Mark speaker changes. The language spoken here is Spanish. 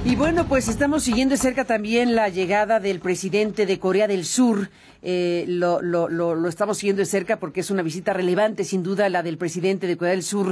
Speaker 1: Y bueno, pues estamos siguiendo de cerca también la llegada del presidente de Corea del Sur. Lo estamos siguiendo de cerca porque es una visita relevante, sin duda, la del presidente de Corea del Sur